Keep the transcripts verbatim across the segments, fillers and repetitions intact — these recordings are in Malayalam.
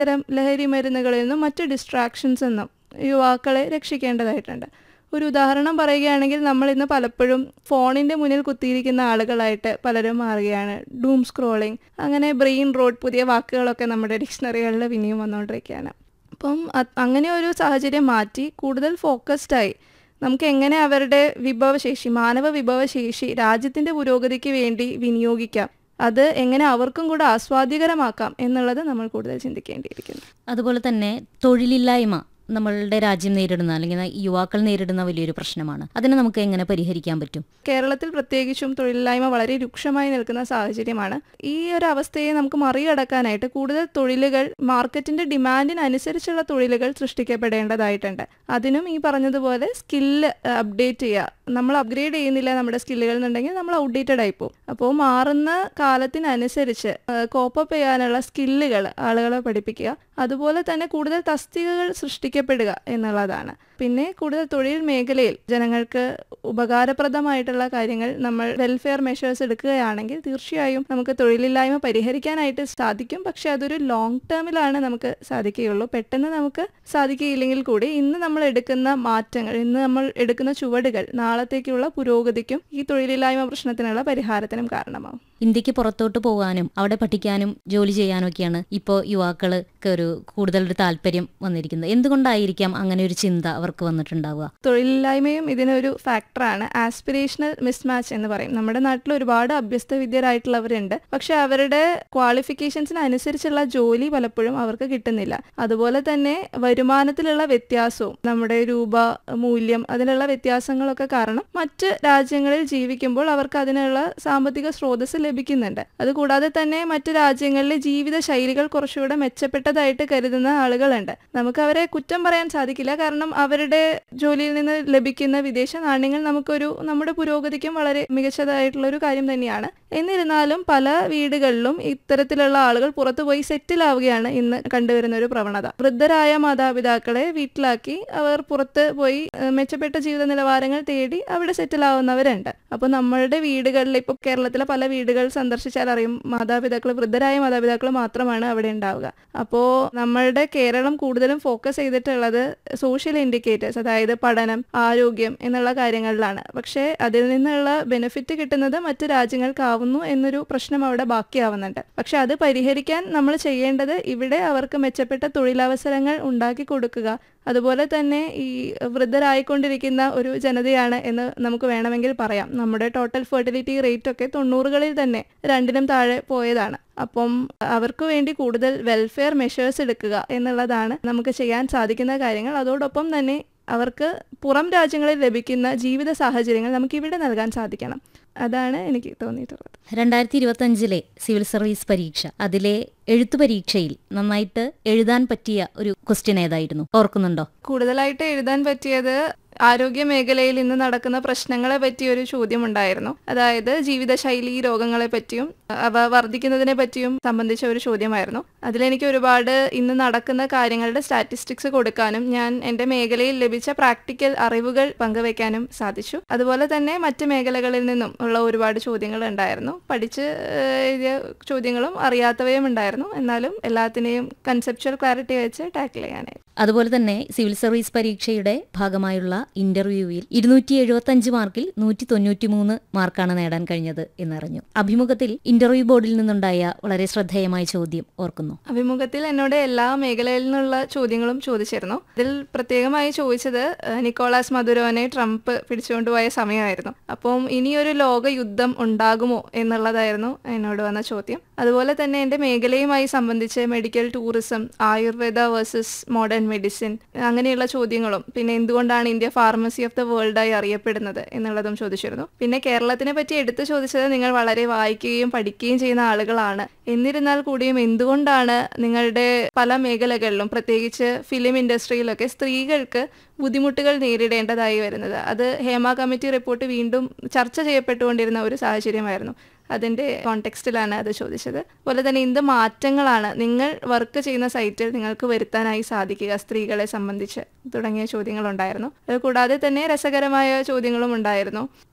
ഇത്തരം ലഹരി മരുന്നുകളിൽ നിന്നും മറ്റ് ഡിസ്ട്രാക്ഷൻസ് നിന്നും യുവാക്കളെ രക്ഷിക്കേണ്ടതായിട്ടുണ്ട്. ഒരു ഉദാഹരണം പറയുകയാണെങ്കിൽ, നമ്മൾ ഇന്ന് പലപ്പോഴും ഫോണിൻ്റെ മുന്നിൽ കുത്തിയിരിക്കുന്ന ആളുകളായിട്ട് പലരും മാറുകയാണ്. ഡൂം സ്ക്രോളിംഗ്, അങ്ങനെ ബ്രെയിൻ റോട്ട്, പുതിയ വാക്കുകളൊക്കെ നമ്മുടെ ഡിക്ഷണറികളിൽ പിന്നെയും വന്നുകൊണ്ടിരിക്കുകയാണ്. അപ്പം അങ്ങനെ ഒരു സാഹചര്യം മാറ്റി കൂടുതൽ ഫോക്കസ്ഡായി നമുക്ക് എങ്ങനെ അവരുടെ വിഭവശേഷി, മാനവ വിഭവശേഷി രാജ്യത്തിൻ്റെ പുരോഗതിക്ക് വേണ്ടി വിനിയോഗിക്കാം, അത് എങ്ങനെ അവർക്കും കൂടെ ആസ്വാദ്യകരമാക്കാം എന്നുള്ളത് നമ്മൾ കൂടുതൽ ചിന്തിക്കേണ്ടിയിരിക്കുന്നു. അതുപോലെ തന്നെ തൊഴിലില്ലായ്മ നമ്മളുടെ രാജ്യം നേരിടുന്ന, അല്ലെങ്കിൽ യുവാക്കൾ നേരിടുന്ന വലിയൊരു പ്രശ്നമാണ്. അതിനെ നമുക്ക് എങ്ങനെ പരിഹരിക്കാൻ പറ്റും? കേരളത്തിൽ പ്രത്യേകിച്ചും തൊഴിലില്ലായ്മ വളരെ രൂക്ഷമായി നിൽക്കുന്ന സാഹചര്യമാണ്. ഈ ഒരു അവസ്ഥയെ നമുക്ക് മറികടക്കാനായിട്ട് കൂടുതൽ തൊഴിലുകൾ, മാർക്കറ്റിന്റെ ഡിമാൻഡിനനുസരിച്ചുള്ള തൊഴിലുകൾ സൃഷ്ടിക്കപ്പെടേണ്ടതായിട്ടുണ്ട്. അതിനും ഈ പറഞ്ഞതുപോലെ സ്കില്ല് അപ്ഡേറ്റ് ചെയ്യുക. നമ്മൾ അപ്ഗ്രേഡ് ചെയ്യുന്നില്ല നമ്മുടെ സ്കില്ലുകൾ എന്നുണ്ടെങ്കിൽ നമ്മൾ ഔട്ട്ഡേറ്റഡ് ആയിപ്പോവും. അപ്പോൾ മാറുന്ന കാലത്തിനനുസരിച്ച് കോപ്പപ്പ് ചെയ്യാനുള്ള സ്കില്ലുകൾ ആളുകളെ പഠിപ്പിക്കുക. അതുപോലെ തന്നെ കൂടുതൽ തസ്തികകൾ സൃഷ്ടിക്കപ്പെടുക എന്നുള്ളതാണ്. പിന്നെ കൂടുതൽ തൊഴിൽ മേഖലയിൽ ജനങ്ങൾക്ക് ഉപകാരപ്രദമായിട്ടുള്ള കാര്യങ്ങൾ നമ്മൾ വെൽഫെയർ മെഷേഴ്സ് എടുക്കുകയാണെങ്കിൽ തീർച്ചയായും നമുക്ക് തൊഴിലില്ലായ്മ പരിഹരിക്കാനായിട്ട് സാധിക്കും. പക്ഷെ അതൊരു ലോങ് ടേമിലാണ് നമുക്ക് സാധിക്കുകയുള്ളൂ. പെട്ടെന്ന് നമുക്ക് സാധിക്കുകയില്ലെങ്കിൽ കൂടി ഇന്ന് നമ്മൾ എടുക്കുന്ന മാറ്റങ്ങൾ, ഇന്ന് നമ്മൾ എടുക്കുന്ന ചുവടുകൾ നാളത്തേക്കുള്ള പുരോഗതിക്കും ഈ തൊഴിലില്ലായ്മ പ്രശ്നത്തിനുള്ള പരിഹാരത്തിനും കാരണമാവും. ഇന്ത്യക്ക് പുറത്തോട്ട് പോകാനും അവിടെ പഠിക്കാനും ജോലി ചെയ്യാനും ഒക്കെയാണ് ഇപ്പോൾ യുവാക്കൾക്ക് ഒരു കൂടുതൽ ഒരു താല്പര്യം വന്നിരിക്കുന്നത്. എന്തുകൊണ്ടായിരിക്കാം അങ്ങനെ ഒരു ചിന്ത അവർക്ക് വന്നിട്ടുണ്ടാവുക? തൊഴിലില്ലായ്മയും ഇതിനൊരു ഫാക്ടറാണ്. ആസ്പിറേഷണൽ മിസ്മാച്ച് എന്ന് പറയും. നമ്മുടെ നാട്ടിൽ ഒരുപാട് അഭ്യസ്ത വിദ്യരായിട്ടുള്ളവരുണ്ട്, പക്ഷെ അവരുടെ ക്വാളിഫിക്കേഷൻസിന് അനുസരിച്ചുള്ള ജോലി പലപ്പോഴും അവർക്ക് കിട്ടുന്നില്ല. അതുപോലെ തന്നെ വരുമാനത്തിലുള്ള വ്യത്യാസവും നമ്മുടെ രൂപ മൂല്യം അതിലുള്ള വ്യത്യാസങ്ങളൊക്കെ കാരണം മറ്റ് രാജ്യങ്ങളിൽ ജീവിക്കുമ്പോൾ അവർക്ക് അതിനുള്ള സാമ്പത്തിക സ്രോതസ് ലഭിക്കുന്നുണ്ട്. അതുകൂടാതെ തന്നെ മറ്റ് രാജ്യങ്ങളിലെ ജീവിത ശൈലികൾ കുറച്ചുകൂടെ മെച്ചപ്പെട്ടതായിട്ട് കരുതുന്ന ആളുകളുണ്ട്. നമുക്ക് അവരെ കുറ്റം പറയാൻ സാധിക്കില്ല, കാരണം അവരുടെ ജോലിയിൽ നിന്ന് ലഭിക്കുന്ന വിദേശ നാണ്യങ്ങൾ നമുക്കൊരു നമ്മുടെ പുരോഗതിക്കും വളരെ മികച്ചതായിട്ടുള്ള ഒരു കാര്യം തന്നെയാണ്. എന്നിരുന്നാലും പല വീടുകളിലും ഇത്തരത്തിലുള്ള ആളുകൾ പുറത്തുപോയി സെറ്റിൽ ആവുകയാണ് ഇന്ന് കണ്ടുവരുന്ന ഒരു പ്രവണത. വൃദ്ധരായ മാതാപിതാക്കളെ വീട്ടിലാക്കി അവർ പുറത്ത് പോയി മെച്ചപ്പെട്ട ജീവിത നിലവാരങ്ങൾ തേടി അവിടെ സെറ്റിൽ ആവുന്നവരുണ്ട്. അപ്പോൾ നമ്മളുടെ വീടുകളിൽ, ഇപ്പോൾ കേരളത്തിലെ പല വീടുകൾ സന്ദർശിച്ചാൽ അറിയും, മാതാപിതാക്കൾ, വൃദ്ധരായ മാതാപിതാക്കൾ മാത്രമാണ് അവിടെ ഉണ്ടാവുക. അപ്പോൾ നമ്മളുടെ കേരളം കൂടുതലും ഫോക്കസ് ചെയ്തിട്ടുള്ളത് സോഷ്യൽ ഇൻഡിക്കേറ്റേഴ്സ്, അതായത് പഠനം, ആരോഗ്യം എന്നുള്ള കാര്യങ്ങളിലാണ്. പക്ഷേ അതിൽ നിന്നുള്ള ബെനിഫിറ്റ് കിട്ടുന്നത് മറ്റു രാജ്യങ്ങൾക്കാവുന്നു എന്നൊരു പ്രശ്നം അവിടെ ബാക്കിയാവുന്നുണ്ട്. പക്ഷെ അത് പരിഹരിക്കാൻ നമ്മൾ ചെയ്യേണ്ടത് ഇവിടെ അവർക്ക് മെച്ചപ്പെട്ട തൊഴിലവസരങ്ങൾ ഉണ്ടാക്കി കൊടുക്കുക. അതുപോലെ തന്നെ ഈ വൃദ്ധരായിക്കൊണ്ടിരിക്കുന്ന ഒരു ജനതയാണ് എന്ന് നമുക്ക് വേണമെങ്കിൽ പറയാം. നമ്മുടെ ടോട്ടൽ ഫെർട്ടിലിറ്റി റേറ്റ് ഒക്കെ തൊണ്ണൂറുകളിൽ തന്നെ രണ്ടിനും താഴെ പോയതാണ്. അപ്പം അവർക്ക് വേണ്ടി കൂടുതൽ വെൽഫെയർ മെഷേഴ്സ് എടുക്കുക എന്നുള്ളതാണ് നമുക്ക് ചെയ്യാൻ സാധിക്കുന്ന കാര്യങ്ങൾ. അതോടൊപ്പം തന്നെ അവർക്ക് പുറം രാജ്യങ്ങളിൽ ലഭിക്കുന്ന ജീവിത സാഹചര്യങ്ങൾ നമുക്ക് ഇവിടെ നൽകാൻ സാധിക്കണം. അതാണ് എനിക്ക് തോന്നിയിട്ടുള്ളത്. രണ്ടായിരത്തി ഇരുപത്തി അഞ്ചിലെ സിവിൽ സർവീസ് പരീക്ഷ, അതിലെ എഴുത്തു പരീക്ഷയിൽ നന്നായിട്ട് എഴുതാൻ പറ്റിയ ഒരു ക്വസ്റ്റ്യൻ ഏതായിരുന്നു? ഓർക്കുന്നുണ്ടോ? കൂടുതലായിട്ട് എഴുതാൻ പറ്റിയത് ആരോഗ്യ മേഖലയിൽ ഇന്ന് നടക്കുന്ന പ്രശ്നങ്ങളെ പറ്റിയൊരു ചോദ്യം ഉണ്ടായിരുന്നു. അതായത് ജീവിതശൈലി രോഗങ്ങളെ പറ്റിയും അവ വർദ്ധിക്കുന്നതിനെ പറ്റിയും സംബന്ധിച്ച ഒരു ചോദ്യമായിരുന്നു. അതിലെനിക്ക് ഒരുപാട് ഇന്ന് നടക്കുന്ന കാര്യങ്ങളുടെ സ്റ്റാറ്റിസ്റ്റിക്സ് കൊടുക്കാനും ഞാൻ എൻ്റെ മേഖലയിൽ ലഭിച്ച പ്രാക്ടിക്കൽ അറിവുകൾ പങ്കുവയ്ക്കാനും സാധിച്ചു. അതുപോലെ തന്നെ മറ്റ് മേഖലകളിൽ നിന്നും ഉള്ള ഒരുപാട് ചോദ്യങ്ങൾ ഉണ്ടായിരുന്നു. പഠിച്ച് എഴുതിയ ചോദ്യങ്ങളും അറിയാത്തവയും ഉണ്ടായിരുന്നു. എന്നാലും എല്ലാത്തിനെയും കൺസെപ്ച്വൽ ക്ലാരിറ്റി വെച്ച് ടാക്കിൾ ചെയ്യാനായിരുന്നു. അതുപോലെ തന്നെ സിവിൽ സർവീസ് പരീക്ഷയുടെ ഭാഗമായുള്ള ഇന്റർവ്യൂവിൽ ഇരുന്നൂറ്റി എഴുപത്തി അഞ്ച് മാർക്കിൽ നൂറ്റി തൊണ്ണൂറ്റി മൂന്ന് മാർക്കാണ് നേടാൻ കഴിഞ്ഞത് എന്നറിഞ്ഞു. അഭിമുഖത്തിൽ ഇന്റർവ്യൂ ബോർഡിൽ നിന്നുണ്ടായ വളരെ ശ്രദ്ധേയമായ ചോദ്യം ഓർക്കുന്നു? അഭിമുഖത്തിൽ എന്നോട് എല്ലാ മേഖലയിൽ നിന്നുള്ള ചോദ്യങ്ങളും ചോദിച്ചിരുന്നു. ഇതിൽ പ്രത്യേകമായി ചോദിച്ചത് നിക്കോളാസ് മദുരോനെ ട്രംപ് പിടിച്ചുകൊണ്ടുപോയ സമയമായിരുന്നു. അപ്പം ഇനിയൊരു ലോക യുദ്ധം ഉണ്ടാകുമോ എന്നുള്ളതായിരുന്നു എന്നോട് വന്ന ചോദ്യം. അതുപോലെ തന്നെ എൻ്റെ മേഖലയുമായി സംബന്ധിച്ച് medical tourism, Ayurveda versus modern medicine, അങ്ങനെയുള്ള ചോദ്യങ്ങളും, പിന്നെ എന്തുകൊണ്ടാണ് ഇന്ത്യ ഫാർമസി ഓഫ് ദ വേൾഡായി അറിയപ്പെടുന്നത് എന്നുള്ളതും ചോദിച്ചിരുന്നു. പിന്നെ കേരളത്തിനെ പറ്റി എടുത്തു ചോദിച്ചത്, നിങ്ങൾ വളരെ വായിക്കുകയും പഠിക്കുകയും ചെയ്യുന്ന ആളുകളാണ്, എന്നിരുന്നാൽ കൂടിയും എന്തുകൊണ്ടാണ് നിങ്ങളുടെ പല മേഖലകളിലും, പ്രത്യേകിച്ച് ഫിലിം ഇൻഡസ്ട്രിയിലൊക്കെ സ്ത്രീകൾക്ക് ബുദ്ധിമുട്ടുകൾ നേരിടേണ്ടതായി വരുന്നത്? അത് ഹേമ കമ്മിറ്റി റിപ്പോർട്ട് വീണ്ടും ചർച്ച ചെയ്യപ്പെട്ടുകൊണ്ടിരുന്ന ഒരു സാഹചര്യമായിരുന്നു. അതിൻ്റെ കോണ്ടെക്സ്റ്റിലാണ് അത് ചോദിച്ചത്. അതുപോലെ തന്നെ എന്ത് മാറ്റങ്ങളാണ് നിങ്ങൾ വർക്ക് ചെയ്യുന്ന സൈറ്റിൽ നിങ്ങൾക്ക് വരുത്താനായി സാധിക്കുക സ്ത്രീകളെ സംബന്ധിച്ച് തുടങ്ങിയ ചോദ്യങ്ങളുണ്ടായിരുന്നു. അത് കൂടാതെ തന്നെ രസകരമായ ചോദ്യങ്ങളും ഉണ്ടായിരുന്നു.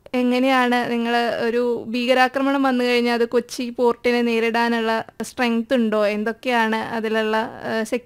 എങ്ങനെയാണ് നിങ്ങൾ ഒരു ഭീകരാക്രമണം വന്നു കഴിഞ്ഞാൽ അത് കൊച്ചി പോർട്ടിനെ നേരിടാനുള്ള സ്ട്രെങ്ത് ഉണ്ടോ, എന്തൊക്കെയാണ് അതിലുള്ള